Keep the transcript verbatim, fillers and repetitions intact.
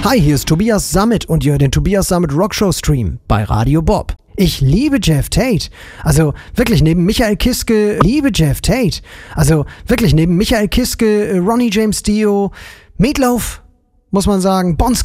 Hi, hier ist Tobias Sammet und ihr hört den Tobias Sammet Rockshow Stream bei Radio Bob. Ich liebe Jeff Tate. Also wirklich neben Michael Kiske, liebe Jeff Tate. Also wirklich neben Michael Kiske, Ronnie James Dio, Meatloaf, muss man sagen, Bon